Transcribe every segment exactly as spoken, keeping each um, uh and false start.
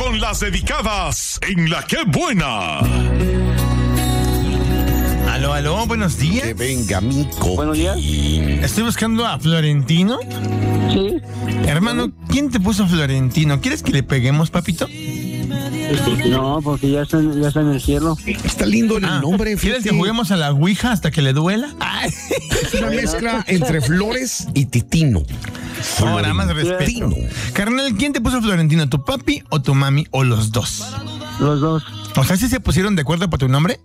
con las dedicadas en La Qué Buena. Aló, aló, buenos días. Que venga mi coquín. Buenos días. Estoy buscando a Florentino. Sí. Hermano, ¿quién te puso Florentino? ¿Quieres que le peguemos, papito? No, porque ya está, ya está en el cielo. Está lindo el Ah, nombre. ¿quieres fíjate. que juguemos a la ouija hasta que le duela? Ay. Es una mezcla entre flores y titino. Ahora más respeto. Florentino. Carnal, ¿quién te puso Florentino? ¿Tu papi o tu mami o los dos? Los dos. O sea, ¿sí se pusieron de acuerdo para tu nombre?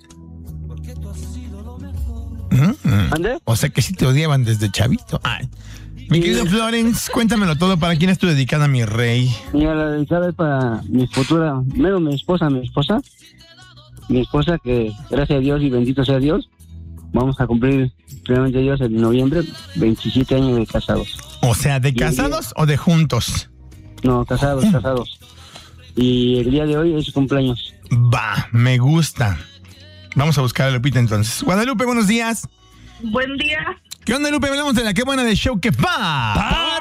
Mm. ¿Ande? O sea, que sí te odiaban desde chavito. Ay. Mi querido Florence, cuéntamelo todo. ¿Para quién es tu dedicada, mi rey? Mira, la dedicada es para mi futura, menos mi esposa, mi esposa. Mi esposa que, gracias a Dios y bendito sea Dios, vamos a cumplir, primeramente Dios, en noviembre, veintisiete años de casados. O sea, ¿de casados o de juntos? No, casados, casados. Y el día de hoy es su cumpleaños. Va, me gusta. Vamos a buscar a Lupita entonces. Guadalupe, buenos días. Buen día. ¿Qué onda, Lupe? Hablamos de la Qué Buena de Show que va para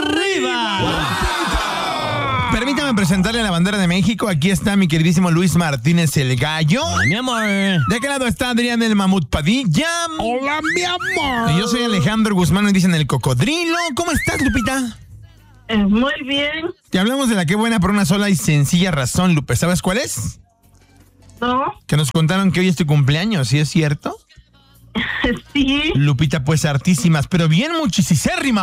arriba. Permítame presentarle a la bandera de México. Aquí está mi queridísimo Luis Martínez el Gallo. Mi amor. De qué lado está Adrián el Mamut Padilla. Hola, mi amor. Y yo soy Alejandro Guzmán, me dicen el cocodrilo. ¿Cómo estás, Lupita? Eh, muy bien. Te hablamos de la Qué Buena por una sola y sencilla razón, Lupe. ¿Sabes cuál es? ¿No? Que nos contaron que hoy es tu cumpleaños, ¿sí es cierto? Sí. Lupita, pues hartísimas, pero bien muchisicérrimas.